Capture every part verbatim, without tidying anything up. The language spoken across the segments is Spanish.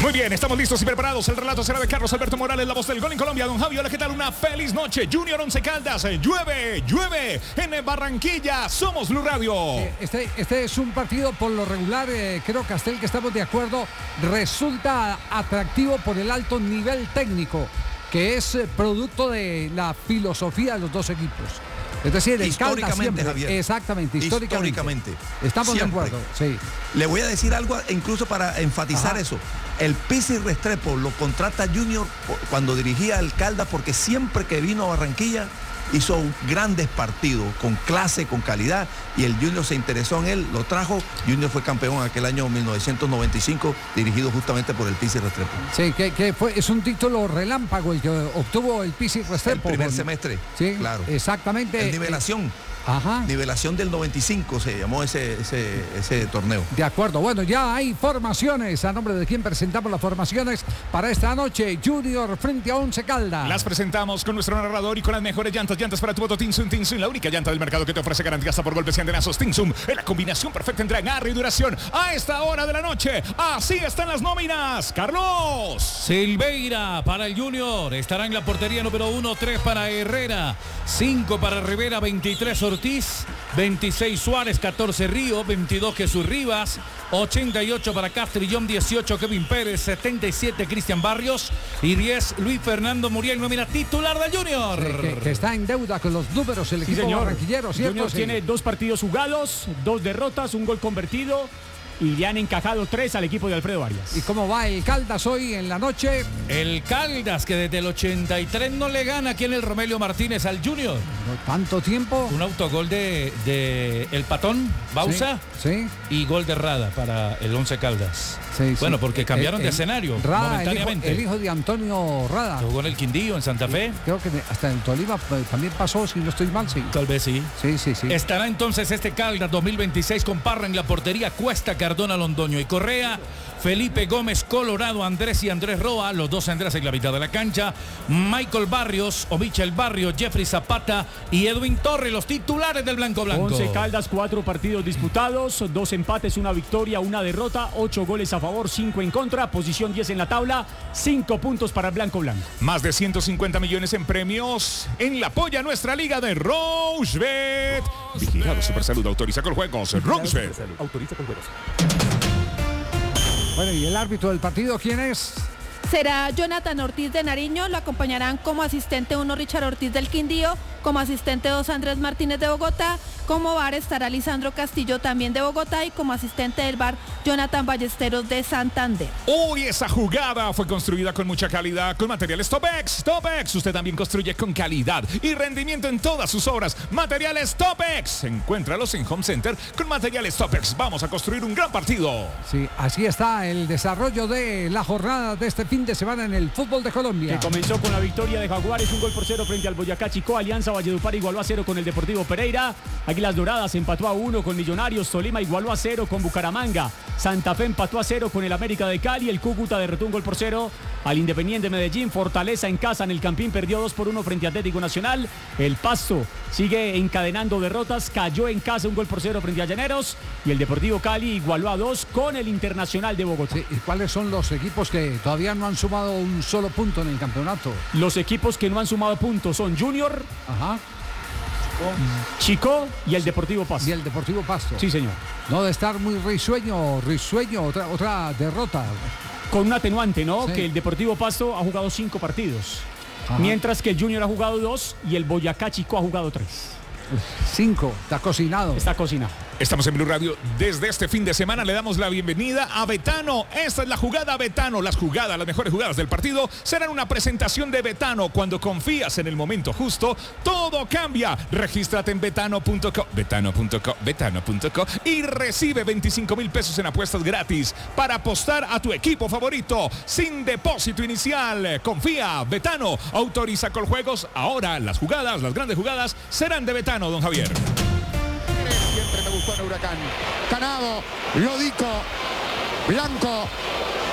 Muy bien, estamos listos y preparados. El relato será de Carlos Alberto Morales, la voz del gol en Colombia. Don Javi, hola, ¿qué tal? Una feliz noche. Junior Once Caldas, llueve, llueve en Barranquilla. Somos Blue Radio. Eh, este, este es un partido por lo regular, eh, creo, Castel, que estamos de acuerdo, resulta atractivo por el alto nivel técnico, que es eh, producto de la filosofía de los dos equipos. Es decir, el Caldas siempre, Javier. Exactamente, históricamente. históricamente. Estamos siempre. de acuerdo, sí. Le voy a decir algo incluso para enfatizar Ajá. eso. El Pizzi Restrepo lo contrata Junior cuando dirigía al Caldas porque siempre que vino a Barranquilla hizo grandes partidos, con clase, con calidad, y el Junior se interesó en él, lo trajo. Junior fue campeón en aquel año mil novecientos noventa y cinco, dirigido justamente por el Pizzi Restrepo. Sí, que, que fue, es un título relámpago el que obtuvo el Pizzi Restrepo. El primer con, semestre, sí, claro. Exactamente. En nivelación. Ajá. Nivelación del noventa y cinco se llamó ese, ese, ese torneo. De acuerdo, bueno, ya hay formaciones. ¿A nombre de quién presentamos las formaciones para esta noche? Junior frente a Once Caldas. Las presentamos con nuestro narrador y con las mejores llantas. Llantas para tu moto Tinsum. Tinsum, la única llanta del mercado que te ofrece garantía hasta por golpes y antenazos. Tinsum es la combinación perfecta entre agarre y duración. A esta hora de la noche, así están las nóminas. Carlos Silveira para el Junior. Estará en la portería número uno, tres para Herrera, cinco para Rivera, veintitrés Ortiz, veintiséis Suárez, catorce Río, veintidós Jesús Rivas, ochenta y ocho para Castrillón, dieciocho Kevin Pérez, setenta y siete Cristian Barrios y diez Luis Fernando Muriel, nómina titular del Junior. Sí, que, que está en deuda con los números el equipo sí, barranquillero, ¿cierto? Junior sí. Tiene dos partidos jugados, dos derrotas, un gol convertido. Y le han encajado tres al equipo de Alfredo Arias. ¿Y cómo va el Caldas hoy en la noche? El Caldas, que desde el ochenta y tres no le gana aquí en el Romelio Martínez al Junior. ¿No tanto tiempo? Un autogol de, de el Patón, Bausa, sí, sí. Y gol de Rada para el Once Caldas. Sí, bueno, sí. porque cambiaron el, de el, escenario Rada, momentáneamente. El hijo, el hijo de Antonio Rada. Jugó en el Quindío, en Santa Fe. Creo que hasta en Tolima también pasó, si no estoy mal, sí. Tal vez sí. Sí, sí, sí. Estará entonces este Caldas dos mil veintiséis con Parra en la portería, Cuesta, Cardona, Londoño y Correa, Felipe Gómez, Colorado, Andrés y Andrés Roa, los dos Andrés en la mitad de la cancha, Michael Barrios o Michel Barrios, Jeffrey Zapata y Edwin Torres, los titulares del Blanco Blanco. Once Caldas, cuatro partidos disputados, dos empates, una victoria, una derrota, ocho goles a favor, cinco en contra, posición diez en la tabla, cinco puntos para el Blanco Blanco. Más de ciento cincuenta millones en premios en la polla nuestra liga de Rochebet. Vigilado Supersalud, autoriza con juegos. Rochebet. Autoriza con juegos. Bueno, ¿y el árbitro del partido quién es? Será Jonathan Ortiz de Nariño, lo acompañarán como asistente uno Richard Ortiz del Quindío, como asistente dos Andrés Martínez de Bogotá, como V A R estará Lisandro Castillo también de Bogotá y como asistente del V A R Jonathan Ballesteros de Santander. Uy, esa jugada fue construida con mucha calidad, con materiales Topex. Topex, usted también construye con calidad y rendimiento en todas sus obras. Materiales Topex, encuéntralos en Home Center con materiales Topex. Vamos a construir un gran partido. Sí, así está el desarrollo de la jornada de este fin de semana en el fútbol de Colombia. Que comenzó con la victoria de Jaguares, un gol por cero frente al Boyacá Chicó. Alianza Valledupar igualó a cero con el Deportivo Pereira. Águilas Doradas empató a uno con Millonarios. Tolima igualó a cero con Bucaramanga. Santa Fe empató a cero con el América de Cali. El Cúcuta derrotó un gol por cero al Independiente Medellín. Fortaleza en casa en el Campín perdió dos por uno frente a Atlético Nacional. El Pasto sigue encadenando derrotas. Cayó en casa un gol por cero frente a Llaneros. Y el Deportivo Cali igualó a dos con el Internacional de Bogotá. Sí, ¿y cuáles son los equipos que todavía no han sumado un solo punto en el campeonato? Los equipos que no han sumado puntos son Junior, Ajá. Chicó y el Deportivo Pasto. Y el Deportivo Pasto. Sí, señor. No de estar muy risueño, risueño, otra, otra derrota. Con un atenuante, ¿no? Sí. Que el Deportivo Pasto ha jugado cinco partidos. Ajá. Mientras que el Junior ha jugado dos y el Boyacá Chicó ha jugado tres. Cinco, está cocinado. Está cocinado. Estamos en Blue Radio. Desde este fin de semana le damos la bienvenida a Betano. Esta es la jugada Betano. Las jugadas, las mejores jugadas del partido serán una presentación de Betano. Cuando confías en el momento justo, todo cambia. Regístrate en betano punto co, betano punto co, betano punto co y recibe veinticinco mil pesos en apuestas gratis para apostar a tu equipo favorito sin depósito inicial. Confía, Betano. Autoriza con juegos. Ahora las jugadas, las grandes jugadas serán de Betano, don Javier. Siempre me gustó en Huracán. Canado, Lodico, Blanco.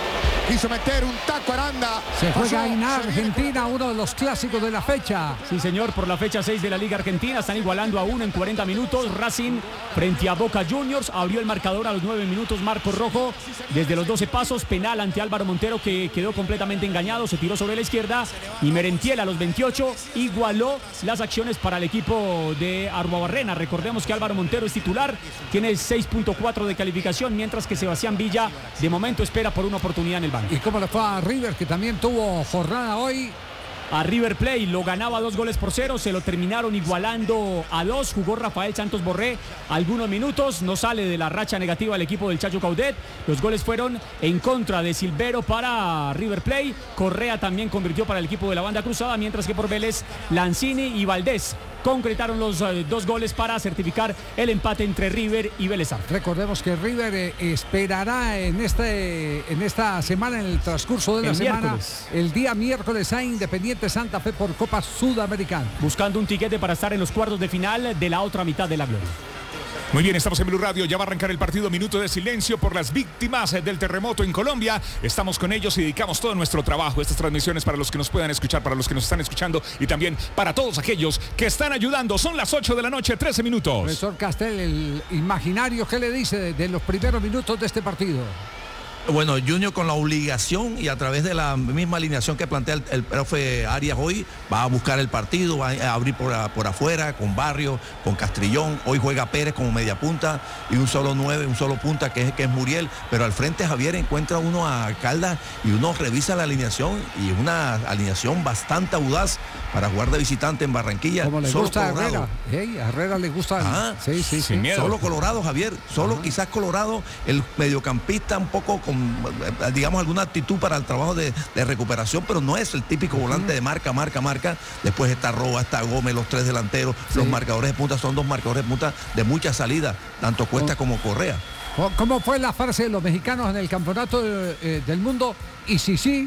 quiso meter un taco Aranda. Se juega Pasó, en se Argentina, uno de los clásicos de la fecha. Sí, señor, por la fecha seis de la Liga Argentina. Están igualando a uno en cuarenta minutos. Racing frente a Boca Juniors. Abrió el marcador a los nueve minutos. Marco Rojo desde los doce pasos. Penal ante Álvaro Montero, que quedó completamente engañado. Se tiró sobre la izquierda. Y Merentiel a los veintiocho igualó las acciones para el equipo de Arruabarrena. Recordemos que Álvaro Montero es titular. Tiene seis punto cuatro de calificación. Mientras que Sebastián Villa de momento espera por una oportunidad en el banco. ¿Y cómo le fue a River, que también tuvo jornada hoy? A River Plate lo ganaba dos goles por cero, se lo terminaron igualando a dos. Jugó Rafael Santos Borré algunos minutos, no sale de la racha negativa el equipo del Chacho Caudet. Los goles fueron en contra de Silvero para River Plate. Correa también convirtió para el equipo de la banda cruzada, mientras que por Vélez, Lanzini y Valdés concretaron los eh, dos goles para certificar el empate entre River y Vélez Sarsfield. Recordemos que River eh, esperará en, este, en esta semana, en el transcurso de la El semana, miércoles. el día miércoles a Independiente Santa Fe por Copa Sudamericana. Buscando un tiquete para estar en los cuartos de final de la otra mitad de la gloria. Muy bien, estamos en Blue Radio, ya va a arrancar el partido. Minuto de silencio por las víctimas del terremoto en Colombia. Estamos con ellos y dedicamos todo nuestro trabajo, estas transmisiones, para los que nos puedan escuchar, para los que nos están escuchando y también para todos aquellos que están ayudando. Son las ocho de la noche, trece minutos. Profesor Castel, el imaginario, ¿qué le dice de, de los primeros minutos de este partido? Bueno, Junior con la obligación y a través de la misma alineación que plantea el, el profe Arias hoy, va a buscar el partido, va a abrir por, a, por afuera con Barrio, con Castrillón. Hoy juega Pérez como media punta y un solo nueve, un solo punta que es, que es Muriel. Pero al frente Javier encuentra uno a Caldas y uno revisa la alineación y es una alineación bastante audaz para jugar de visitante en Barranquilla. Como le Solo gusta a Colorado. Herrera. Hey, a Herrera le gusta. Ah, sí, sí, sí. sin miedo. Solo Colorado, Javier. Solo Ajá. quizás Colorado, el mediocampista un poco con, digamos, alguna actitud para el trabajo de, de recuperación, pero no es el típico volante de marca, marca, marca. Después está Roa, está Gómez, los tres delanteros. Sí. Los marcadores de punta son dos marcadores de punta de mucha salida, tanto Cuesta Oh. como Correa. ¿Cómo fue la fase de los mexicanos en el campeonato de, eh, del mundo? Y si sí,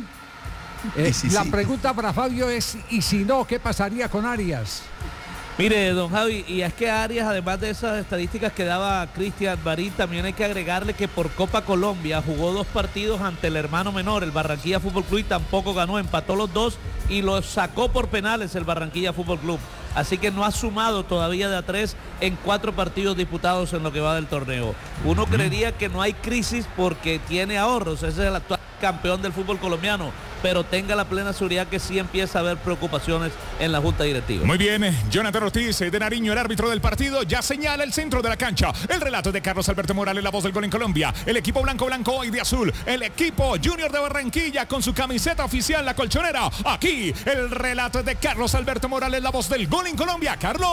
eh, Y si la sí. pregunta para Fabio es, y si no, ¿qué pasaría con Arias? Mire, don Javi, y es que Arias, además de esas estadísticas que daba Cristian Marín, también hay que agregarle que por Copa Colombia jugó dos partidos ante el hermano menor, el Barranquilla Fútbol Club, y tampoco ganó, empató los dos y los sacó por penales el Barranquilla Fútbol Club. Así que no ha sumado todavía de a tres en cuatro partidos disputados en lo que va del torneo. Uno creería que no hay crisis porque tiene ahorros, ese es el actual campeón del fútbol colombiano, pero tenga la plena seguridad que sí empieza a haber preocupaciones en la junta directiva. Muy bien, Jonathan Ortiz de Nariño, el árbitro del partido, ya señala el centro de la cancha. El relato de Carlos Alberto Morales, la voz del gol en Colombia. El equipo blanco, blanco hoy de azul. El equipo Junior de Barranquilla con su camiseta oficial, la colchonera. Aquí el relato de Carlos Alberto Morales, la voz del gol en Colombia. Carlos.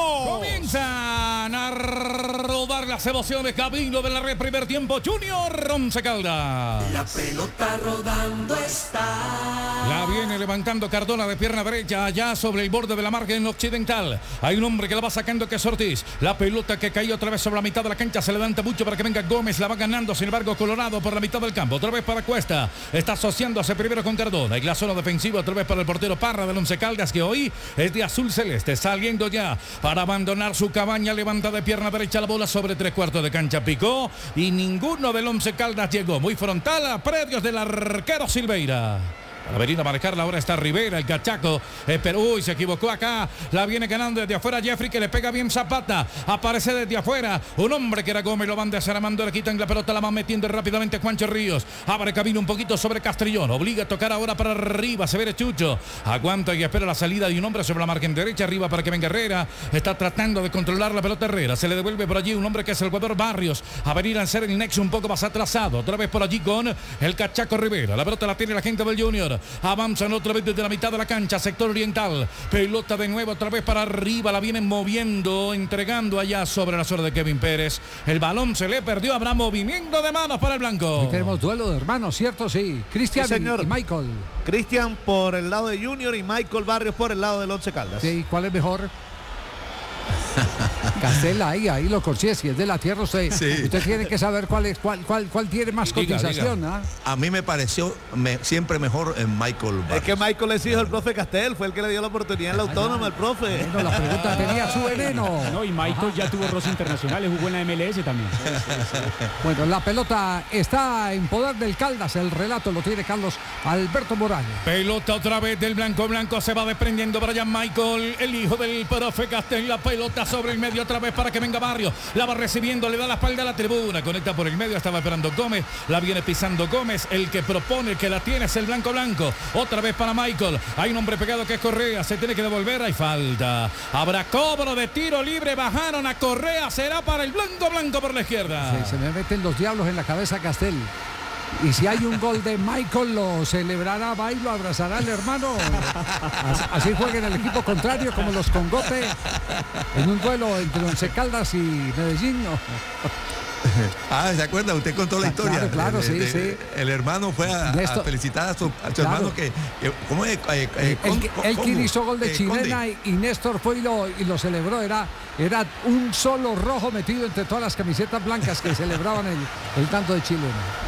Comienzan a rodar las emociones. Camino de la red, primer tiempo. Junior Once Caldas. La pelota rodando está. La viene levantando Cardona de pierna derecha, allá sobre el borde de la margen occidental. Hay un hombre que la va sacando, que es Ortiz. La pelota que cayó otra vez sobre la mitad de la cancha, se levanta mucho para que venga Gómez, la va ganando, sin embargo Colorado por la mitad del campo. Otra vez para Cuesta, está asociándose primero con Cardona. Y la zona defensiva otra vez para el portero Parra del Once Caldas, que hoy es de azul celeste, saliendo ya para abandonar su cabaña. Levanta de pierna derecha la bola sobre tres cuartos de cancha, picó y ninguno del Once Caldas llegó. Muy frontal a predios del arquero Silveira. Para venir a marcarla ahora está Rivera, el cachaco. Eh, pero uy, se equivocó acá. La viene ganando desde afuera Jeffrey, que le pega bien Zapata. Aparece desde afuera un hombre que era Gómez, lo van desarmando, le quitan la pelota, la van metiendo rápidamente Juancho Ríos. Abre camino un poquito sobre Castrillón. Obliga a tocar ahora para arriba. Se ve Chucho. Aguanta y espera la salida de un hombre sobre la margen derecha. Arriba para que venga Herrera. Está tratando de controlar la pelota Herrera. Se le devuelve por allí un hombre que es el jugador Barrios. A venir a hacer el nexo un poco más atrasado. Otra vez por allí con el cachaco Rivera. La pelota la tiene la gente del Junior. Avanzan otra vez desde la mitad de la cancha, sector oriental. Pelota de nuevo otra vez para arriba. La vienen moviendo, entregando allá sobre la zona de Kevin Pérez. El balón se le perdió. Habrá movimiento de manos para el blanco. Hoy tenemos duelo de hermanos, ¿cierto? Sí. Cristian Sí, y, señor. y Michael. Cristian por el lado de Junior y Michael Barrios por el lado del Once Caldas. Sí, ¿cuál es mejor? Castel, ahí, ahí lo corché, si es de la tierra, usted, sí. usted tiene que saber cuál es, cuál, cuál, cuál tiene más diga, cotización. Diga. ¿Ah? A mí me pareció me, siempre mejor en Michael Barrios. Es que Michael es hijo del profe Castel, fue el que le dio la oportunidad en la autónoma al profe. Bueno, la pregunta tenía su veneno. No, y Michael ya tuvo roce internacional, jugó en la M L S también. Bueno, la pelota está en poder del Caldas, el relato lo tiene Carlos Alberto Morales. Pelota otra vez del blanco blanco, se va desprendiendo Brian Michael, el hijo del profe Castel, la pelota sobre el medio otra vez para que venga Barrios, la va recibiendo, le da la espalda a la tribuna, conecta por el medio, estaba esperando Gómez, la viene pisando Gómez, el que propone, el que la tiene es el blanco blanco, otra vez para Michael, hay un hombre pegado que es Correa, se tiene que devolver, hay falta, habrá cobro de tiro libre, bajaron a Correa, será para el blanco blanco por la izquierda. Sí, se me meten los diablos en la cabeza Castel. Y si hay un gol de Michael, lo celebrará, va y lo abrazará el hermano. Así juega en el equipo contrario, como los Congote, en un duelo entre Once Caldas y Medellín. ¿No? Ah, ¿se acuerda? Usted contó la historia. Claro, claro, de, sí, de, sí. El hermano fue a, a felicitar a su, a su claro. hermano que, que ¿cómo es? Eh, eh, el, el quien hizo gol de eh, chilena y, y Néstor fue y lo, y lo celebró. Era, era un solo rojo metido entre todas las camisetas blancas que celebraban el, el tanto de chilena.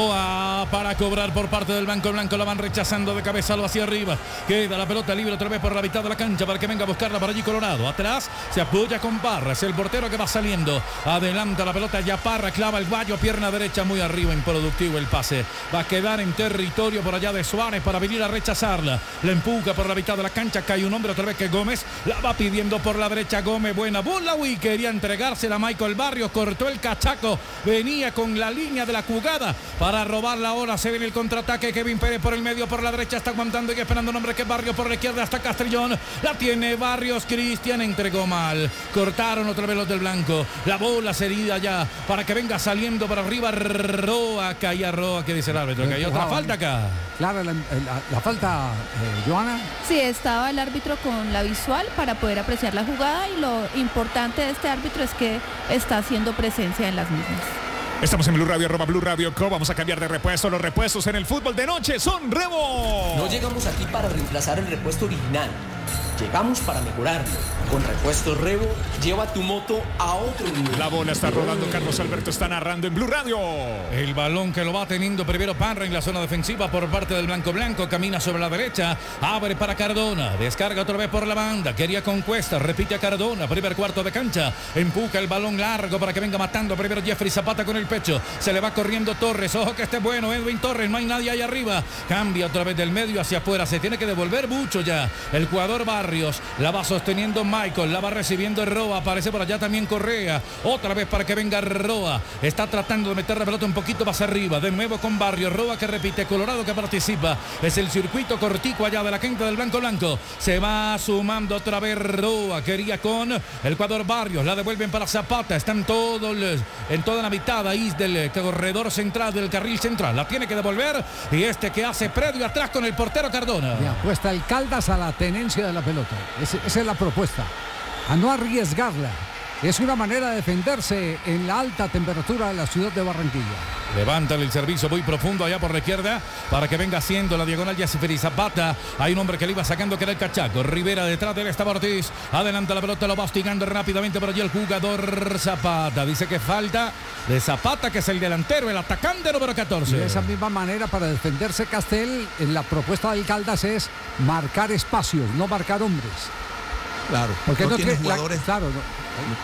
Roa para cobrar por parte del blanco blanco, la van rechazando de cabeza hacia arriba, queda la pelota libre otra vez por la mitad de la cancha para que venga a buscarla por allí Colorado, atrás se apoya con Parra, es el portero que va saliendo, adelanta la pelota ya Parra, clava el guayo, pierna derecha muy arriba, improductivo el pase, va a quedar en territorio por allá de Suárez para venir a rechazarla, la empuja por la mitad de la cancha, cae un hombre otra vez que Gómez, la va pidiendo por la derecha Gómez, buena bola, uy, quería entregársela a Michael Barrios, cortó el cachaco, venía con la línea de la jugada, para robarla ahora, se viene el contraataque, Kevin Pérez por el medio, por la derecha está aguantando y esperando un hombre que es Barrios por la izquierda hasta Castrillón, la tiene Barrios, Cristian entregó mal, cortaron otra vez los del blanco, la bola sería ya para que venga saliendo para arriba Roa, caía Roa, ¿qué dice el árbitro? Que hay otra falta acá. Claro, la, la, la falta, eh, Joana. Sí, estaba el árbitro con la visual para poder apreciar la jugada y lo importante de este árbitro es que está haciendo presencia en las mismas. Estamos en Blue Radio, arroba Blue Radio Co. Vamos a cambiar de repuesto. Los repuestos en el fútbol de noche son Revo. No llegamos aquí para reemplazar el repuesto original. Llegamos para mejorarlo. Con Repuestos Revo, lleva tu moto a otro nivel. La bola está rodando, Carlos Alberto está narrando en Blue Radio. El balón que lo va teniendo primero Parra en la zona defensiva por parte del blanco blanco, camina sobre la derecha, abre para Cardona, descarga otra vez por la banda, quería con Cuesta, repite a Cardona, primer cuarto de cancha, empuja el balón largo para que venga matando primero Jeffrey Zapata con el pecho, se le va corriendo Torres, ojo que esté bueno, Edwin Torres, no hay nadie ahí arriba, cambia otra vez del medio hacia afuera, se tiene que devolver mucho ya, el jugador Barrios, la va sosteniendo Michael, la va recibiendo Roa, aparece por allá también Correa, otra vez para que venga Roa, está tratando de meter la pelota un poquito más arriba, de nuevo con Barrios, Roa que repite, Colorado que participa, es el circuito cortico allá de la quinta del blanco blanco, se va sumando otra vez Roa, quería con el jugador Barrios, la devuelven para Zapata, están todos en toda la mitad ahí del corredor central, del carril central, la tiene que devolver y este que hace predio atrás con el portero Cardona. Y apuesta el Caldas a la tenencia de la pelota, esa, esa es la propuesta, a no arriesgarla. Es una manera de defenderse en la alta temperatura de la ciudad de Barranquilla. Levántale el servicio muy profundo allá por la izquierda para que venga haciendo la diagonal Jessifer y Zapata. Hay un hombre que le iba sacando que era el cachaco. Rivera detrás de él estaba Ortiz. Adelanta la pelota, lo va hostigando rápidamente por allí el jugador Zapata. Dice que falta de Zapata, que es el delantero, el atacante número catorce. De esa misma manera, para defenderse Castel, en la propuesta del Caldas es marcar espacios, no marcar hombres. Claro, porque no, no tiene jugadores. La, claro, no.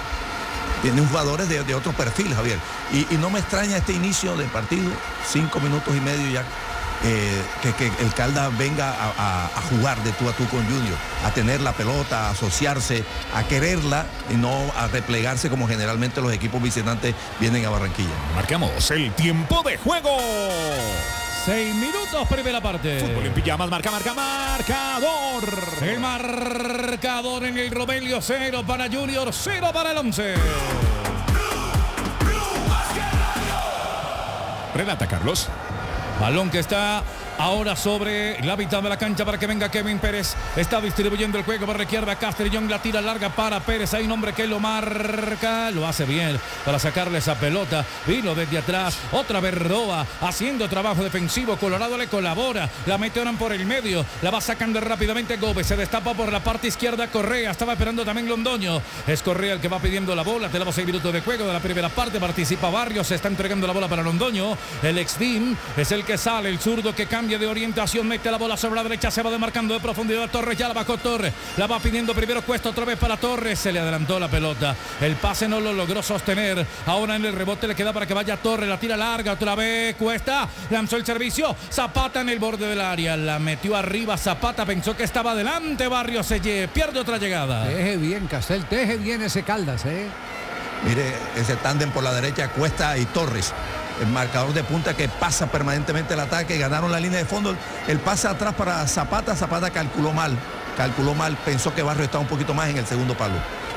Tienen jugadores de, de otro perfil, Javier. Y, y no me extraña este inicio del partido, cinco minutos y medio ya, eh, que, que el Caldas venga a, a, a jugar de tú a tú con Junior, a tener la pelota, a asociarse, a quererla y no a replegarse como generalmente los equipos visitantes vienen a Barranquilla. Marcamos el tiempo de juego. Seis minutos, primera parte. Fútbol en pijamas, marca, marca, marcador. El marcador en el Romelio, cero para Junior, cero para el once. Relata, Carlos. Balón que está Ahora sobre la mitad de la cancha para que venga Kevin Pérez. Está distribuyendo el juego por la izquierda. Castrillón la tira larga para Pérez. Hay un hombre que lo marca. Lo hace bien para sacarle esa pelota. Vino desde atrás. Otra vez Roa haciendo trabajo defensivo. Colorado le colabora. La metieron por el medio. La va sacando rápidamente Gómez. Se destapa por la parte izquierda Correa. Estaba esperando también Londoño. Es Correa el que va pidiendo la bola. Tenemos seis minutos de juego de la primera parte. Participa Barrios. Se está entregando la bola para Londoño. El ex-team es el que sale. El zurdo que cambia de orientación, mete la bola sobre la derecha, se va demarcando de profundidad Torres, ya la bajó Torres, la va pidiendo primero Cuesta, otra vez para Torres, se le adelantó la pelota, el pase no lo logró sostener, ahora en el rebote le queda para que vaya Torres, la tira larga, otra vez Cuesta, lanzó el servicio, Zapata en el borde del área, la metió arriba Zapata, pensó que estaba adelante, Barrios se pierde otra llegada. Teje bien Castel, teje bien ese Caldas, eh. Mire, ese tándem por la derecha, Cuesta y Torres. El marcador de punta que pasa permanentemente el ataque, ganaron la línea de fondo, el pase atrás para Zapata, Zapata calculó mal, calculó mal, pensó que Barrio estaba un poquito más en el segundo palo.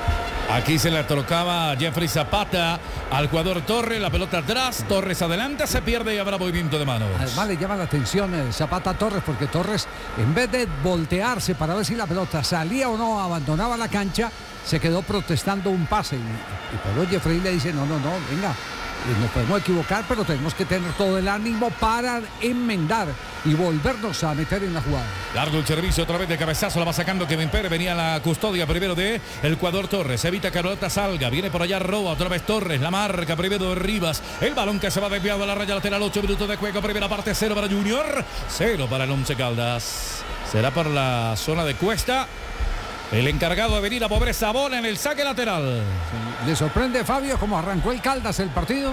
Aquí se le tocaba Jeffrey Zapata al jugador Torres, la pelota atrás, Torres adelante, se pierde y habrá movimiento de manos. Además le llama la atención eh, Zapata a Torres, porque Torres, en vez de voltearse para ver si la pelota salía o no, abandonaba la cancha, se quedó protestando un pase. Y, y por hoy Jeffrey le dice, no, no, no, venga, nos podemos equivocar, pero tenemos que tener todo el ánimo para enmendar y volvernos a meter en la jugada. Largo el servicio otra vez de cabezazo, la va sacando Kevin Pérez, venía la custodia primero de el jugador Torres, evita que Carlota salga, viene por allá Roa, otra vez Torres, la marca primero de Rivas, el balón que se va desviado a la raya lateral, ocho minutos de juego, primera parte, cero para Junior, cero para el Once Caldas. Será por la zona de Cuesta. El encargado de venir a mover esa bola en el saque lateral. ¿Le sorprende, Fabio, cómo arrancó el Caldas el partido?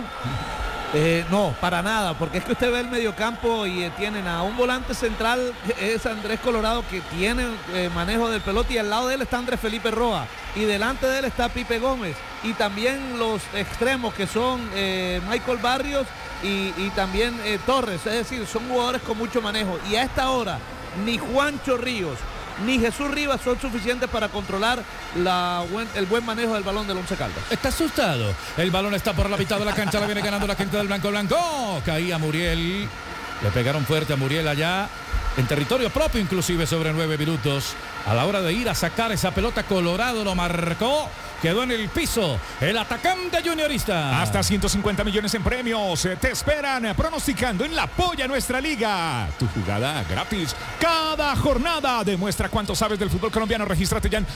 Eh, no, para nada, porque es que usted ve el mediocampo y eh, tienen a un volante central, es Andrés Colorado, que tiene eh, manejo del pelota, y al lado de él está Andrés Felipe Roa, y delante de él está Pipe Gómez, y también los extremos que son eh, Michael Barrios y, y también eh, Torres, es decir, son jugadores con mucho manejo, y a esta hora ni Juancho Ríos ni Jesús Rivas son suficientes para controlar la buen, el buen manejo del balón del Once Caldas. Está asustado. El balón está por la mitad de la cancha. La viene ganando la gente del Blanco Blanco. Caía Muriel. Le pegaron fuerte a Muriel allá. En territorio propio, inclusive sobre nueve minutos. A la hora de ir a sacar esa pelota, Colorado lo marcó. Quedó en el piso el atacante juniorista. Hasta ciento cincuenta millones en premios te esperan pronosticando en La Polla Nuestra Liga. Tu jugada gratis cada jornada. Demuestra cuánto sabes del fútbol colombiano. Regístrate ya en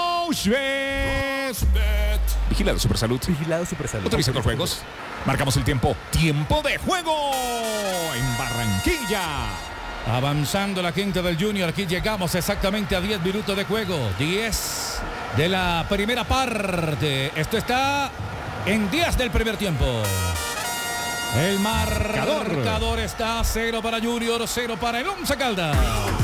Rochebet. Vigilado Supersalud. Vigilado Supersalud. Autorizando los juegos. Marcamos el tiempo. Tiempo de juego en Barranquilla. Avanzando la quinta del Junior. Aquí llegamos exactamente a diez minutos de juego. diez de la primera parte. Esto está en diez del primer tiempo. El marcador, marcador está cero para Junior, cero para el Once Caldas.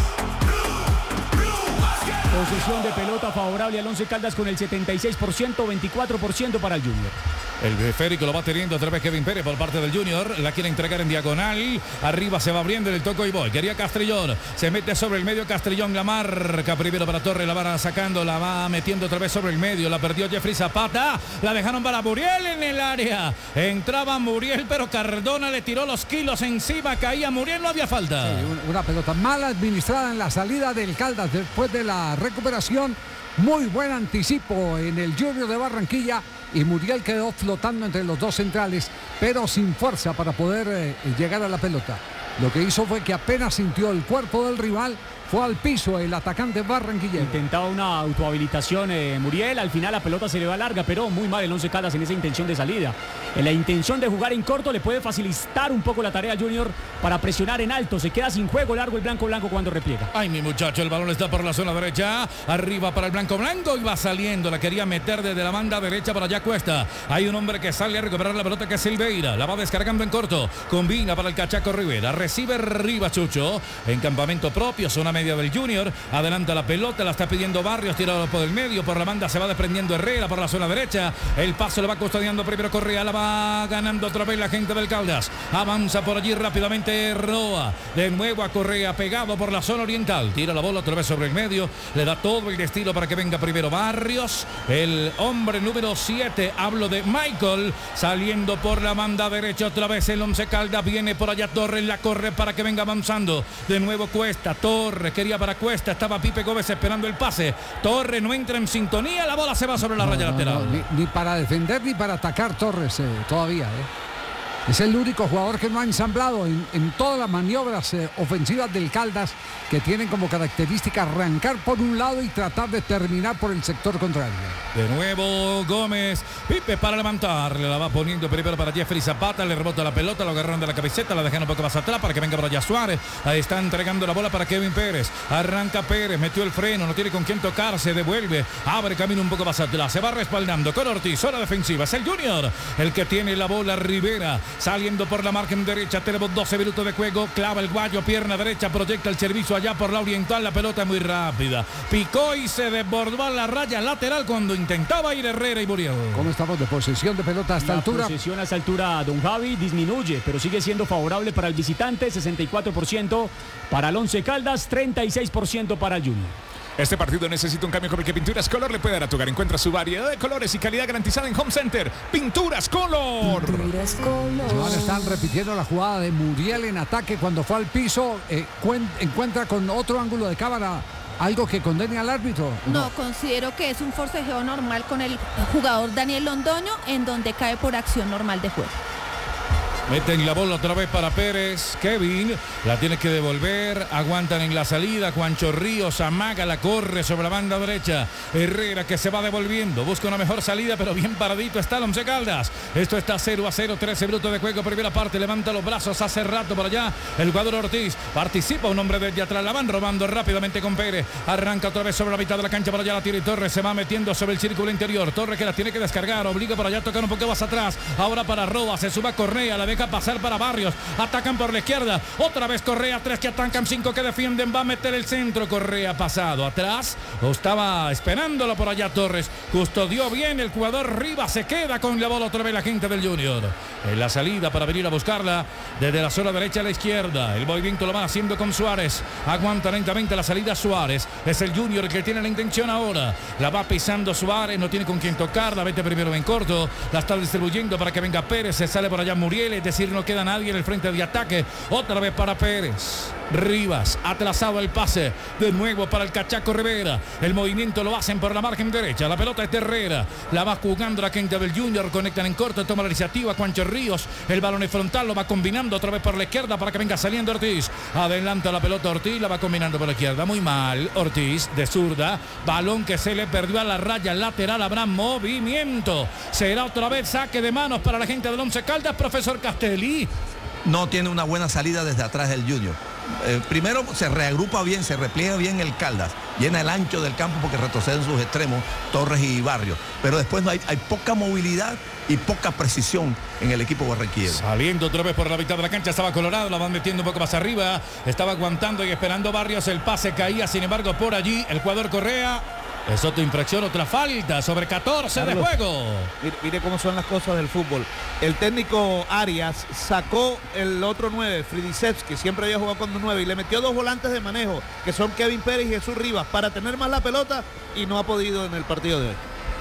Posesión de pelota favorable al Once Caldas con el setenta y seis por ciento, veinticuatro por ciento para el Junior. El esférico lo va teniendo otra vez Kevin Pérez por parte del Junior. La quiere entregar en diagonal. Arriba se va abriendo el toco y voy. Quería Castrillón. Se mete sobre el medio Castrillón. La marca primero para Torres. La van sacando. La va metiendo otra vez sobre el medio. La perdió Jeffrey Zapata. La dejaron para Muriel en el área. Entraba Muriel, pero Cardona le tiró los kilos encima. Caía Muriel. No había falta. Sí, una pelota mal administrada en la salida del Caldas después de la recuperación. Muy buen anticipo en el Junior de Barranquilla. Y Muriel quedó flotando entre los dos centrales, pero sin fuerza para poder eh, llegar a la pelota. Lo que hizo fue que apenas sintió el cuerpo del rival, fue al piso el atacante barranquillero. Intentaba una autohabilitación eh, Muriel, al final la pelota se le va larga, pero muy mal el Once Caldas en esa intención de salida. En la intención de jugar en corto le puede facilitar un poco la tarea al Junior para presionar en alto. Se queda sin juego largo el Blanco Blanco cuando repliega. Ay, mi muchacho, el balón está por la zona derecha. Arriba para el Blanco Blanco y va saliendo. La quería meter desde la banda derecha para allá Cuesta. Hay un hombre que sale a recuperar la pelota que es Silveira. La va descargando en corto. Combina para el Cachaco Rivera. Recibe Rivas Chucho. En campamento propio, zona media del Junior. Adelanta la pelota, la está pidiendo Barrios, tirado por el medio, por la banda se va desprendiendo Herrera por la zona derecha. El paso lo va custodiando primero Correa, la va ganando otra vez la gente del Caldas. Avanza por allí rápidamente Roa. De nuevo a Correa, pegado por la zona oriental. Tira la bola otra vez sobre el medio. Le da todo el destino para que venga primero Barrios. El hombre número siete, hablo de Michael, saliendo por la banda derecha otra vez el Once Caldas. Viene por allá Torres, la corre para que venga avanzando. De nuevo Cuesta, Torres quería para Cuesta. Estaba Pipe Gómez esperando el pase. Torres no entra en sintonía. La bola se va sobre la no, raya no, lateral. No, ni, ni para defender ni para atacar Torres eh, todavía. Eh. Es el único jugador que no ha ensamblado en, en todas las maniobras eh, ofensivas del Caldas, que tienen como característica arrancar por un lado y tratar de terminar por el sector contrario. De nuevo Gómez, Pipe para levantarle, la va poniendo primero para Jeffrey Zapata, le rebota la pelota, lo agarran de la camiseta, la dejan un poco más atrás para que venga por allá Suárez. Ahí está entregando la bola para Kevin Pérez. Arranca Pérez, metió el freno, no tiene con quién tocar, se devuelve, abre camino un poco más atrás, se va respaldando con Ortiz, zona defensiva. Es el Junior el que tiene la bola. Rivera saliendo por la margen derecha, tenemos doce minutos de juego, clava el guayo, pierna derecha, proyecta el servicio allá por la oriental, la pelota muy rápida, picó y se desbordó a la raya lateral cuando intentaba ir Herrera y murió. ¿Cómo estamos de posesión de pelota a esta la altura? La posesión a esta altura, don Javi, disminuye, pero sigue siendo favorable para el visitante, sesenta y cuatro por ciento para el Once Caldas, treinta y seis por ciento para el Junior. Este partido necesita un cambio como el que Pinturas Color le puede dar a tu hogar. Encuentra su variedad de colores y calidad garantizada en Home Center. Pinturas Color. Pinturas Color. Ahora están repitiendo la jugada de Muriel en ataque cuando fue al piso. Eh, encuentra con otro ángulo de cámara algo que condene al árbitro. No, no, considero que es un forcejeo normal con el jugador Daniel Londoño, en donde cae por acción normal de juego. Meten la bola otra vez para Pérez. Kevin la tiene que devolver. Aguantan en la salida. Juancho Ríos amaga, la corre sobre la banda derecha. Herrera que se va devolviendo. Busca una mejor salida, pero bien paradito está el Once Caldas. Esto está cero a cero. trece minutos de juego. Primera parte. Levanta los brazos hace rato por allá. El jugador Ortiz. Participa un hombre desde atrás. La van robando rápidamente con Pérez. Arranca otra vez sobre la mitad de la cancha. Por allá la tira y Torres se va metiendo sobre el círculo interior. Torres que la tiene que descargar. Obliga por allá a tocar un poco más atrás. Ahora para Roa. Se suba Correa. La deja pasar para Barrios, atacan por la izquierda, otra vez Correa, tres que atacan, cinco que defienden, va a meter el centro, Correa pasado atrás, o estaba esperándolo por allá Torres, custodió bien el jugador Rivas, se queda con la bola otra vez la gente del Junior, en la salida para venir a buscarla, desde la zona derecha a la izquierda, el movimiento lo van haciendo con Suárez, aguanta lentamente la salida Suárez, es el Junior el que tiene la intención ahora, la va pisando Suárez, no tiene con quién tocar, la mete primero en corto, la está distribuyendo para que venga Pérez, se sale por allá Muriel, es decir, no queda nadie en el frente de ataque. Otra vez para Pérez. Rivas, atrasado el pase. De nuevo para el Cachaco Rivera. El movimiento lo hacen por la margen derecha. La pelota es de Herrera. La va jugando la gente del Junior. Conectan en corto. Toma la iniciativa Juancho Ríos. El balón en frontal lo va combinando otra vez por la izquierda para que venga saliendo Ortiz. Adelanta la pelota Ortiz. La va combinando por la izquierda. Muy mal. Ortiz de zurda. Balón que se le perdió a la raya lateral. Habrá movimiento. Será otra vez saque de manos para la gente del Once Caldas. Profesor Castelli. No tiene una buena salida desde atrás del Junior. Eh, primero se reagrupa bien, se repliega bien el Caldas, llena el ancho del campo porque retroceden sus extremos Torres y Barrios, pero después no hay, hay poca movilidad y poca precisión en el equipo barranquillero. Saliendo otra vez por la mitad de la cancha estaba Colorado, la van metiendo un poco más arriba, estaba aguantando y esperando Barrios, el pase caía, sin embargo por allí el jugador Correa. Es otra infracción, otra falta sobre catorce Carlos, de juego. Mire, mire cómo son las cosas del fútbol. El técnico Arias sacó el otro nueve, Fridiceps, que siempre había jugado con nueve, y le metió dos volantes de manejo, que son Kevin Pérez y Jesús Rivas, para tener más la pelota, y no ha podido en el partido de hoy.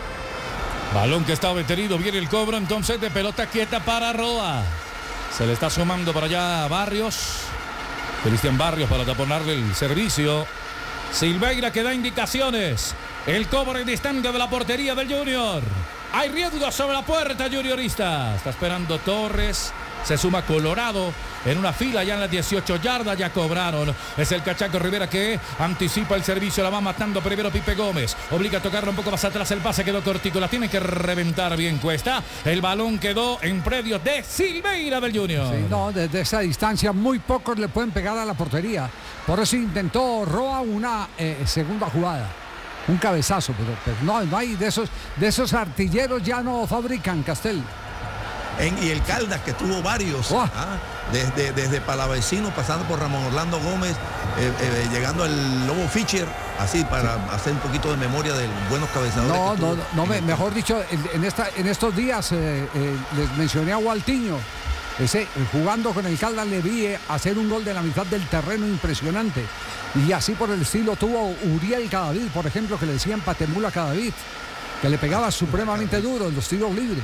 Balón que estaba detenido, viene el cobro entonces de pelota quieta para Roa. Se le está sumando para allá Barrios. Cristian Barrios para taponarle el servicio. Silveira que da indicaciones. El cobro en distante de la portería del Junior. Hay riesgo sobre la puerta juniorista. Está esperando Torres. Se suma Colorado en una fila ya en las dieciocho yardas. Ya cobraron. Es el Cachaco Rivera que anticipa el servicio. La va matando primero Pipe Gómez. Obliga a tocarlo un poco más atrás. El pase quedó cortico. La tiene que reventar bien Cuesta. El balón quedó en predios de Silveira del Junior. Sí, no, desde esa distancia muy pocos le pueden pegar a la portería. Por eso intentó Roa una eh, segunda jugada. Un cabezazo, pero, pero no, no hay de esos, de esos artilleros ya no fabrican, Castel. En, y el Caldas, que tuvo varios, Oh. ¿ah? desde, desde Palavecino, pasando por Ramón Orlando Gómez, eh, eh, llegando al Lobo Fischer, así para hacer un poquito de memoria de los buenos cabezadores. No, que no, tuvo no, no, en me- el- mejor dicho, en, en esta, en estos días eh, eh, les mencioné a Gualtiño. Ese, eh, jugando con el Caldas le vi eh, hacer un gol de la mitad del terreno impresionante. Y así por el estilo tuvo Uriel Cadavid, por ejemplo, que le decían Patemula Cadavid, que le pegaba supremamente duro en los tiros libres.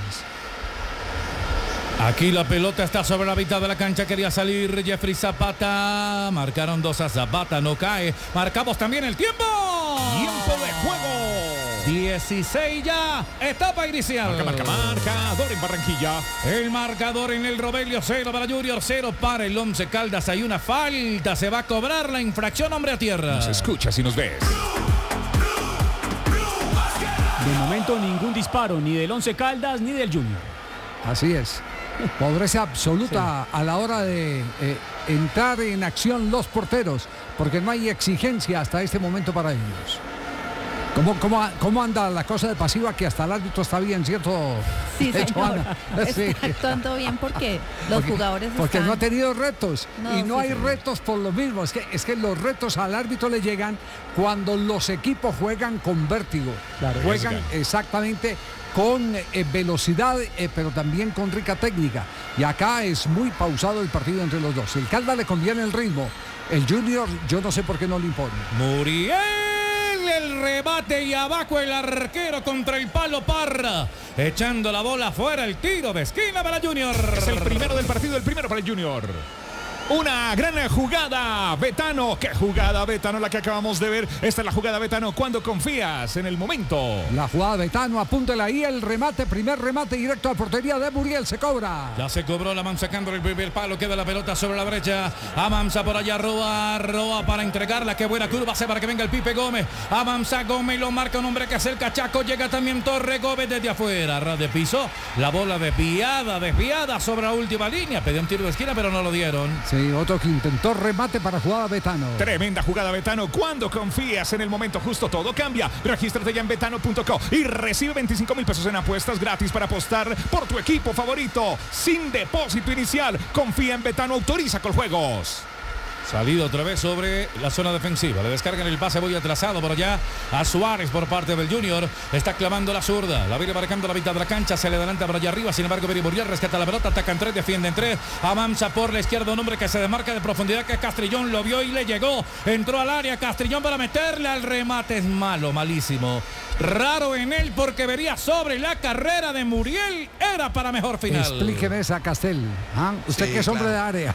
Aquí la pelota está sobre la mitad de la cancha. Quería salir Jeffrey Zapata. Marcaron dos a Zapata. No cae. Marcamos también el tiempo. Tiempo de juego. dieciséis ya. Etapa inicial. Marca, marca, marcador en Barranquilla. El marcador en el Rovelio, cero para Junior, cero para el Once Caldas. Hay una falta. Se va a cobrar la infracción, hombre a tierra. Nos escuchas y nos ves. De momento ningún disparo, ni del Once Caldas ni del Junior. Así es. Pobreza absoluta a la hora de eh, entrar en acción los porteros, porque no hay exigencia hasta este momento para ellos. ¿Cómo, cómo, cómo anda la cosa de pasiva que hasta el árbitro está bien, cierto? Sí, Eh, señor. Joana? Sí. Está actuando bien porque los Porque- jugadores Porque están... no ha tenido retos. No, y no sí, hay señor. retos por lo mismo. Es que, es que los retos al árbitro le llegan cuando los equipos juegan con vértigo. Claro. Juegan Arriesgan. exactamente con eh, velocidad, eh, pero también con rica técnica. Y acá es muy pausado el partido entre los dos. El Caldas le conviene el ritmo. El Junior, yo no sé por qué no le impone. Muriel, el rebate y abajo el arquero contra el palo Parra. Echando la bola afuera, el tiro de esquina para Junior. Es el primero del partido, el primero para el Junior. Una gran jugada, Betano. ¿Qué jugada, Betano, la que acabamos de ver? Esta es la jugada, Betano, cuando confías en el momento. La jugada de Betano, apúntela ahí, el remate, primer remate directo a portería de Muriel, se cobra. Ya se cobró la Mamsa sacando el primer palo. Queda la pelota sobre la derecha. A Mamsa por allá. Roa. Roa para entregarla. Qué buena curva hace para que venga el Pipe Gómez. A Mamsa Gómez lo marca un hombre que hace el cachaco. Llega también Torre Gómez desde afuera. Ras de piso. La bola desviada, desviada sobre la última línea. Pedía un tiro de esquina, pero no lo dieron. Sí, otro que intentó remate para jugada Betano. Tremenda jugada, Betano. Cuando confías en el momento justo, todo cambia. Regístrate ya en betano punto co y recibe veinticinco mil pesos en apuestas gratis para apostar por tu equipo favorito. Sin depósito inicial. Confía en Betano, autoriza con juegos. Salido otra vez sobre la zona defensiva. Le descargan el pase, voy atrasado por allá a Suárez por parte del Junior. Está clavando la zurda. La viene marcando la mitad de la cancha. Se le adelanta por allá arriba. Sin embargo, Beri Muriel rescata la pelota. Atacan tres, defienden tres. Avanza por la izquierda un hombre que se desmarca de profundidad, que es Castrillón. Lo vio y le llegó. Entró al área Castrillón para meterle al remate. Es malo, malísimo. Raro en él porque vería sobre la carrera de Muriel. Era para mejor final. Explíqueme esa, Castel. ¿Ah? Usted Sí, que es hombre claro. de área.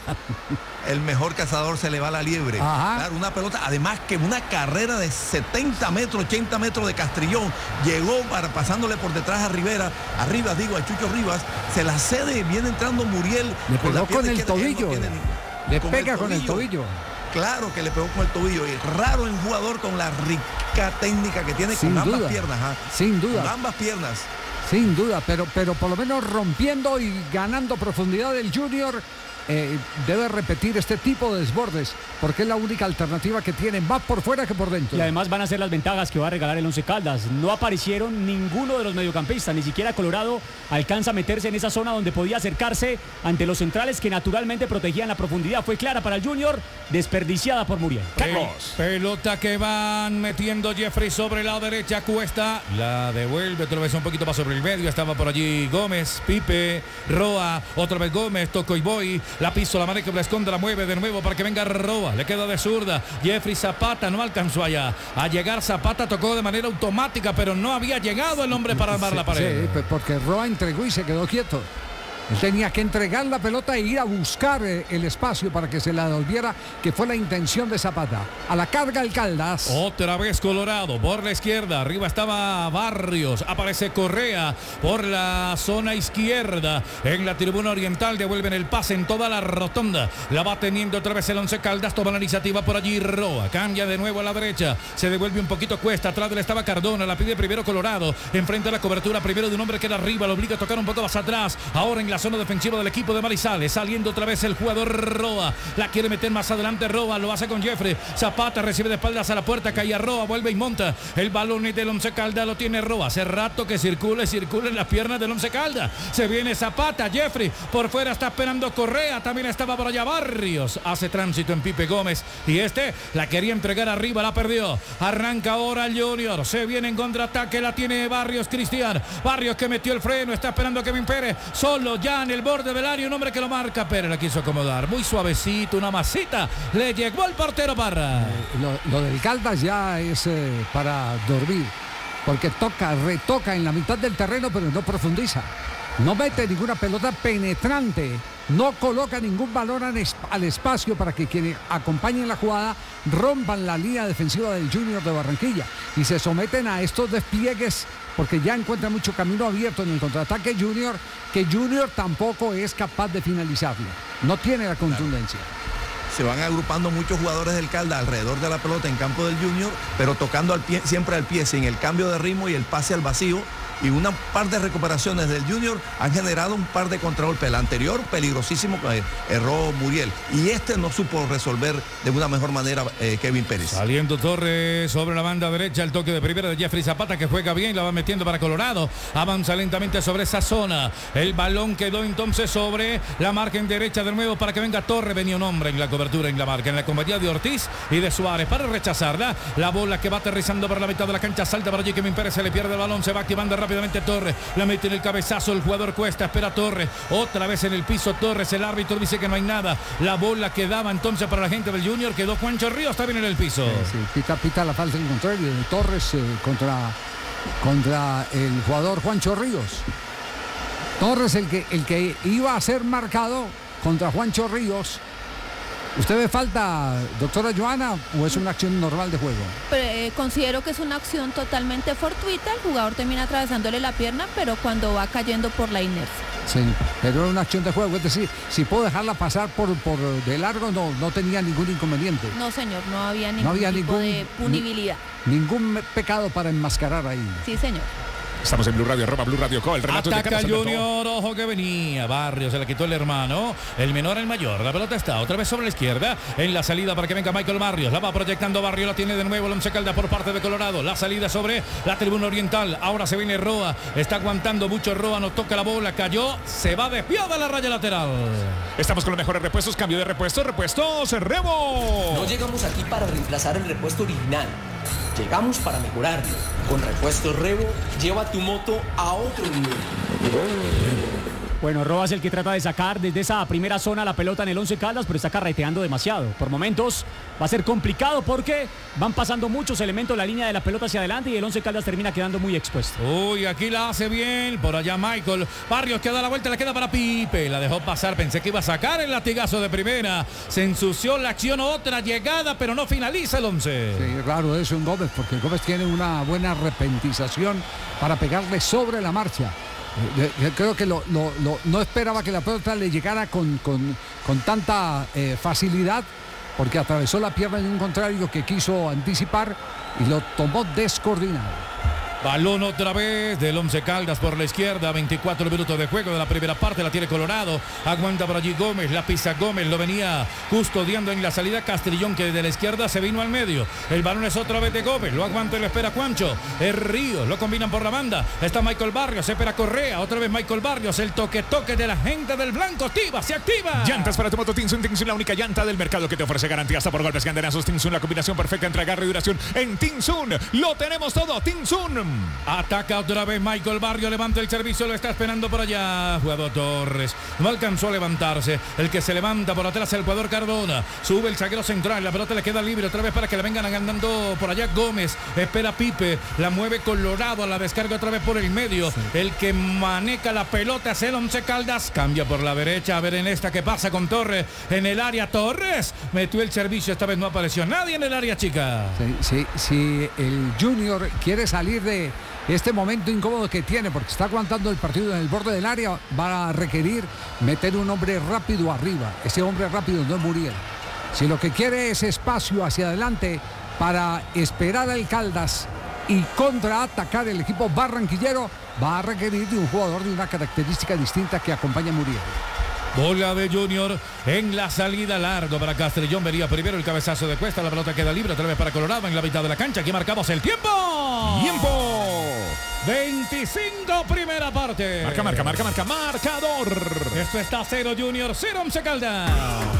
El mejor cazador se le va a la liebre. Ajá. Claro, una pelota, además que una carrera de setenta metros, ochenta metros de Castrillón, llegó para pasándole por detrás a Rivera, a Rivas, digo, a Chucho Rivas, se la cede, viene entrando Muriel. Le con pegó la pierna con el izquierda, él no tobillo. tiene ni- Le con pega con el tobillo. Claro que le pegó con el tobillo. Y raro en jugador con la rica técnica que tiene Sin con ambas duda. piernas. ¿ah? Sin duda. Con ambas piernas. Sin duda, pero, pero por lo menos rompiendo y ganando profundidad el Junior. Eh, debe repetir este tipo de desbordes porque es la única alternativa que tiene, más por fuera que por dentro. Y además van a ser las ventajas que va a regalar el Once Caldas. No aparecieron ninguno de los mediocampistas, ni siquiera Colorado alcanza a meterse en esa zona donde podía acercarse ante los centrales que naturalmente protegían la profundidad. Fue clara para el Junior, desperdiciada por Muriel. Carlos. Pelota que van metiendo Jeffrey sobre la derecha, Cuesta la devuelve otra vez un poquito más sobre el medio. Estaba por allí Gómez, Pipe, Roa, otra vez Gómez, Toco y Boy. La piso, la maneja, la esconde, la mueve de nuevo para que venga Roa. Le queda de zurda. Jeffrey Zapata no alcanzó allá a llegar. Zapata tocó de manera automática, pero no había llegado el hombre para armar Sí, la pared. sí, porque Roa entregó y se quedó quieto. Él tenía que entregar la pelota e ir a buscar eh, el espacio para que se la devolviera, que fue la intención de Zapata. A la carga el Caldas. Otra vez Colorado por la izquierda. Arriba estaba Barrios. Aparece Correa por la zona izquierda. En la tribuna oriental devuelven el pase en toda la rotonda. La va teniendo otra vez el Once Caldas. Toma la iniciativa por allí Roa. Cambia de nuevo a la derecha. Se devuelve un poquito Cuesta. Atrás de él estaba Cardona. La pide primero Colorado. Enfrente a la cobertura primero de un hombre que era arriba. Lo obliga a tocar un poco más atrás. Ahora en la la zona defensiva del equipo de Marizales. Saliendo otra vez el jugador Roa. La quiere meter más adelante Roa. Lo hace con Jeffrey. Zapata recibe de espaldas a la puerta. Cae a Roa. Vuelve y monta. El balón del Once Caldas lo tiene Roa. Hace rato que circula y circula en las piernas del Once Caldas. Se viene Zapata. Jeffrey. Por fuera está esperando Correa. También estaba por allá Barrios. Hace tránsito en Pipe Gómez. Y este la quería entregar arriba. La perdió. Arranca ahora el Junior. Se viene en contraataque. La tiene Barrios Cristian. Barrios que metió el freno. Está esperando Kevin Pérez. Solo ya en el borde del área. Un hombre que lo marca. Pérez la quiso acomodar. Muy suavecito. Una masita. Le llegó al portero Parra. Eh, lo, lo del Caldas ya es eh, para dormir. Porque toca, retoca en la mitad del terreno, pero no profundiza. No mete ninguna pelota penetrante. No coloca ningún balón al, es, al espacio para que quienes acompañen la jugada rompan la línea defensiva del Junior de Barranquilla. Y se someten a estos despliegues porque ya encuentra mucho camino abierto en el contraataque Junior, que Junior tampoco es capaz de finalizarlo. No tiene la contundencia. Se van agrupando muchos jugadores del Caldas alrededor de la pelota en campo del Junior, pero tocando al pie, siempre al pie, sin el cambio de ritmo y el pase al vacío. Y una par de recuperaciones del Junior han generado un par de contragolpes. El anterior, peligrosísimo, eh, erró Muriel. Y este no supo resolver de una mejor manera eh, Kevin Pérez. Saliendo Torres sobre la banda derecha. El toque de primera de Jeffrey Zapata, que juega bien, la va metiendo para Colorado. Avanza lentamente sobre esa zona. El balón quedó entonces sobre la marca en derecha de nuevo para que venga Torres. Venía un hombre en la cobertura en la marca, en la compañía de Ortiz y de Suárez para rechazarla. La bola que va aterrizando por la mitad de la cancha. Salta para allí Kevin Pérez. Se le pierde el balón. Se va activando rápido. Rápidamente Torres, la mete en el cabezazo, el jugador Cuesta, espera Torres, otra vez en el piso Torres, el árbitro dice que no hay nada, la bola que daba entonces para la gente del Junior, quedó Juancho Ríos también en el piso. Sí, sí, pita, pita la falta en contrario de Torres eh, contra, contra el jugador Juancho Ríos. Torres el que, el que iba a ser marcado contra Juancho Ríos. ¿Usted ve falta, doctora Joana, o es una acción normal de juego? Pero, eh, considero que es una acción totalmente fortuita. El jugador termina atravesándole la pierna, pero cuando va cayendo por la inercia. Sí, pero era una acción de juego. Es decir, si puedo dejarla pasar por, por de largo, no, no tenía ningún inconveniente. No, señor, no había ningún no había tipo ningún, de punibilidad. Ni, ningún pecado para enmascarar ahí. Sí, señor. Estamos en Blue Radio, arroba Blue Radio Co. El relato Ataca de Junior, ojo que venía. Barrio se la quitó el hermano. El menor al mayor. La pelota está otra vez sobre la izquierda. En la salida para que venga Michael Barrios. La va proyectando Barrios. La tiene de nuevo el Once Caldas por parte de Colorado. La salida sobre la tribuna oriental. Ahora se viene Roa. Está aguantando mucho Roa. No toca la bola. Cayó. Se va desviada la raya lateral. Estamos con los mejores repuestos. Cambio de repuestos. Repuestos Rebo. No llegamos aquí para reemplazar el repuesto original. Llegamos para mejorarlo. Con Repuestos Rebo, lleva tu moto a otro nivel. Bueno, Roa es el que trata de sacar desde esa primera zona la pelota en el Once Caldas, pero está carreteando demasiado. Por momentos va a ser complicado porque van pasando muchos elementos la línea de la pelota hacia adelante y el Once Caldas termina quedando muy expuesto. Uy, aquí la hace bien. Por allá Michael Barrios que da la vuelta, le queda para Pipe. La dejó pasar, pensé que iba a sacar el latigazo de primera. Se ensució la acción, otra llegada, pero no finaliza el once. Sí, raro eso en Gómez, porque Gómez tiene una buena repentización para pegarle sobre la marcha. Yo creo que lo, lo, lo, no esperaba que la pelota le llegara con, con, con tanta eh, facilidad, porque atravesó la pierna de un contrario que quiso anticipar y lo tomó descoordinado. Balón otra vez del Once Caldas por la izquierda, veinticuatro minutos de juego de la primera parte, la tiene Colorado, aguanta por allí Gómez, la pisa Gómez, lo venía custodiando en la salida Castrillón, que de la izquierda se vino al medio, el balón es otra vez de Gómez, lo aguanta y lo espera Juancho, el Río, lo combinan por la banda, está Michael Barrios, se espera Correa, otra vez Michael Barrios, el toque toque de la gente del blanco, activa, se activa. Llantas para tu moto Tinsun, Tinsun, la única llanta del mercado que te ofrece garantía hasta por golpes ganderazos. Tinsun, la combinación perfecta entre agarre y duración en Tinsun, lo tenemos todo, Tinsun. Ataca otra vez Michael Barrio, levanta el servicio, lo está esperando por allá. Jugador Torres, no alcanzó a levantarse. El que se levanta por atrás, el jugador Cardona. Sube el zaguero central, la pelota le queda libre otra vez para que le vengan andando por allá Gómez. Espera Pipe, la mueve Colorado, la descarga otra vez por el medio. Sí. El que maneja la pelota es el Once Caldas. Cambia por la derecha, a ver en esta que pasa con Torres. En el área Torres, metió el servicio, esta vez no apareció nadie en el área chica. Sí, sí, sí, el Junior quiere salir de este momento incómodo que tiene, porque está aguantando el partido en el borde del área, va a requerir meter un hombre rápido arriba. Ese hombre rápido no es Muriel. Si lo que quiere es espacio hacia adelante para esperar al Caldas y contraatacar el equipo barranquillero va a requerir de un jugador de una característica distinta que acompaña a Muriel. Bola de Junior en la salida, largo para Castrillón. Venía primero el cabezazo de Cuesta. La pelota queda libre otra vez para Colorado en la mitad de la cancha. Aquí marcamos el tiempo. ¡Tiempo! veinticinco, primera parte. Marca, marca, marca, marca, marcador. Esto está cero Junior, cero Once Caldas.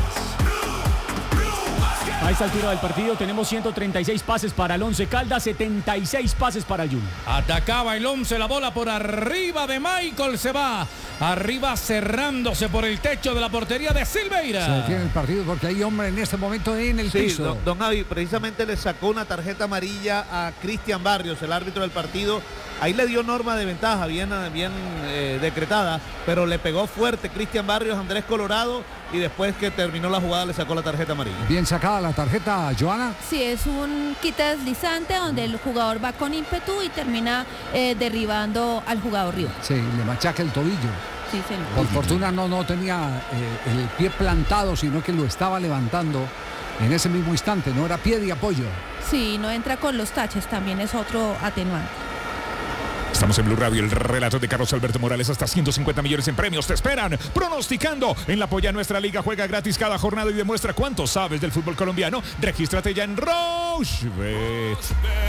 A esta altura del partido tenemos ciento treinta y seis pases para el Once Caldas, setenta y seis pases para el Junior. Atacaba el Once, la bola por arriba de Michael, se va arriba cerrándose por el techo de la portería de Silveira. Se detiene el partido porque hay hombre en este momento en el sí, piso. Don, don Javi, precisamente le sacó una tarjeta amarilla a Cristian Barrios, el árbitro del partido. Ahí le dio norma de ventaja, bien, bien eh, decretada, pero le pegó fuerte Cristian Barrios a Andrés Colorado y después que terminó la jugada le sacó la tarjeta amarilla. Bien sacada la tarjeta, Joana. Sí, es un quita deslizante donde el jugador va con ímpetu y termina eh, derribando al jugador rival. Sí, le machaca el tobillo. Sí, señor. Por fortuna no, no tenía eh, el pie plantado, sino que lo estaba levantando en ese mismo instante, no era pie de apoyo. Sí, no entra con los taches, también es otro atenuante. Estamos en Blue Radio, el relato de Carlos Alberto Morales, hasta ciento cincuenta millones en premios te esperan. Pronosticando en la Polla Nuestra Liga, juega gratis cada jornada y demuestra cuánto sabes del fútbol colombiano. Regístrate ya en Rochebet.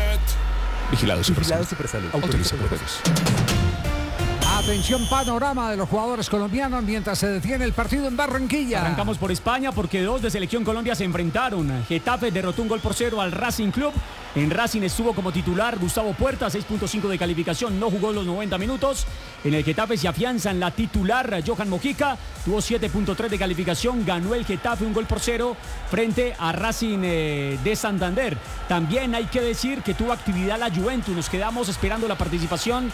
Vigilado Supersalud. Supersalud. Autoriza juegos. Atención, panorama de los jugadores colombianos mientras se detiene el partido en Barranquilla. Arrancamos por España porque dos de Selección Colombia se enfrentaron. Getafe derrotó un gol por cero al Racing Club. En Racing estuvo como titular Gustavo Puerta, seis punto cinco de calificación, no jugó los noventa minutos. En el Getafe se afianza en la titular Johan Mojica, tuvo siete punto tres de calificación, ganó el Getafe un gol por cero frente a Racing eh, de Santander. También hay que decir que tuvo actividad la Juventus, nos quedamos esperando la participación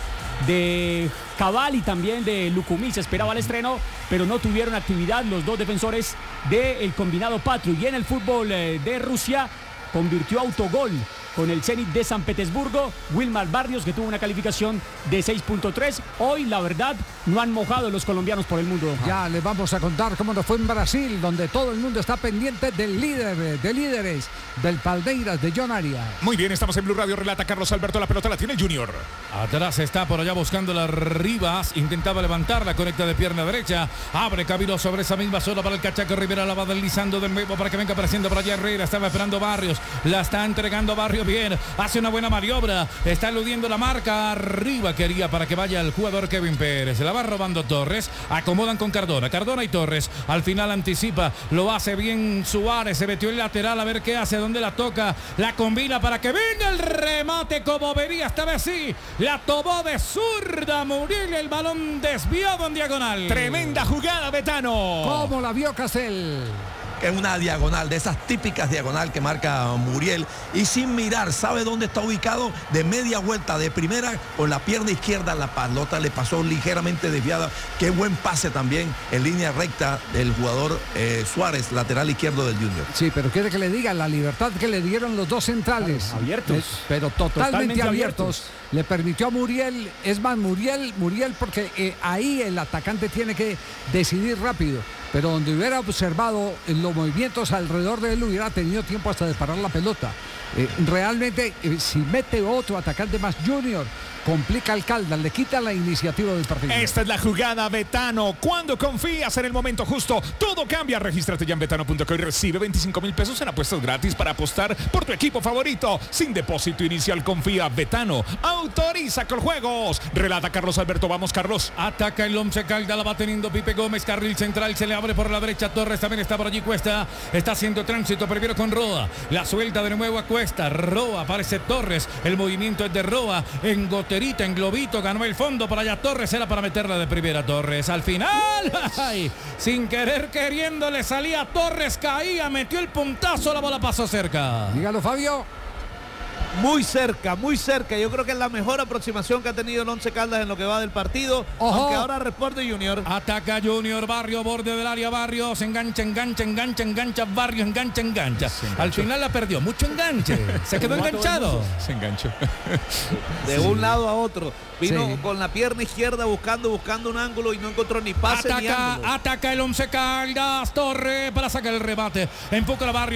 de Cabal y también de Lucumí, se esperaba el estreno, pero no tuvieron actividad los dos defensores del combinado Patrio. Y en el fútbol eh, de Rusia convirtió autogol con el Zenit de San Petersburgo, Wilmar Barrios, que tuvo una calificación de seis punto tres. Hoy, la verdad, no han mojado los colombianos por el mundo. Ya les vamos a contar cómo nos fue en Brasil, donde todo el mundo está pendiente del líder, de líderes, del Palmeiras, de John Arias. Muy bien, estamos en Blue Radio, relata Carlos Alberto, la pelota la tiene el Junior. Atrás está por allá buscando las Rivas, intentaba levantarla, conecta de pierna derecha, abre camino sobre esa misma zona para el Cachaco Rivera, la va deslizando de nuevo para que venga apareciendo por allá Herrera, estaba esperando Barrios, la está entregando Barrios bien, hace una buena maniobra, está eludiendo la marca, arriba quería para que vaya el jugador Kevin Pérez, se la va robando Torres, acomodan con Cardona, Cardona y Torres, al final anticipa, lo hace bien Suárez, se metió el lateral a ver qué hace, dónde la toca, la combina para que venga el remate como venía esta vez sí, la tomó de zurda Muriel, el balón desviado en diagonal. Tremenda jugada, Betano. ¿Cómo la vio Castel? Que es una diagonal, de esas típicas diagonal que marca Muriel, y sin mirar, sabe dónde está ubicado, de media vuelta, de primera, con la pierna izquierda, la pelota le pasó ligeramente desviada. Qué buen pase también en línea recta del jugador eh, Suárez, lateral izquierdo del Junior. Sí, pero quiere que le diga la libertad que le dieron los dos centrales. Abiertos. Eh, pero totalmente, Totalmente abiertos. abiertos. Le permitió a Muriel, es más, Muriel, Muriel porque eh, ahí el atacante tiene que decidir rápido. Pero donde hubiera observado los movimientos alrededor de él, hubiera tenido tiempo hasta de parar la pelota. Eh, realmente, eh, si mete otro atacante más Junior, complica al Caldas, le quita la iniciativa del partido. Esta es la jugada, Betano. Cuando confías en el momento justo, todo cambia. Regístrate ya en betano punto co y recibe veinticinco mil pesos en apuestas gratis para apostar por tu equipo favorito. Sin depósito inicial, confía. Betano autoriza con juegos. Relata Carlos Alberto. Vamos, Carlos. Ataca el Once Caldas, la va teniendo Pipe Gómez, carril central, se le abre por la derecha, Torres también está por allí, Cuesta, está haciendo tránsito primero con Roa, la suelta de nuevo a Cuesta, Roa, aparece Torres, el movimiento es de Roa, en goterita, en globito, ganó el fondo para allá Torres, era para meterla de primera Torres, al final, ay, sin querer queriendo le salía Torres, caía, metió el puntazo, la bola pasó cerca. Dígalo, Fabio. Muy cerca, muy cerca. Yo creo que es la mejor aproximación que ha tenido el Once Caldas en lo que va del partido. Ojo. Aunque ahora responde Junior. Ataca Junior, Barrio, borde del área, Barrios, engancha, engancha, engancha, engancha, Barrios, engancha, engancha. Al final la perdió, mucho enganche. Se quedó enganchado. Se enganchó. De un lado a otro. Vino Sí. con la pierna izquierda buscando, buscando un ángulo y no encontró ni pase ni Ataca, ángulo. ataca el Once Caldas, Torre para sacar el remate. Empuja la Barrio.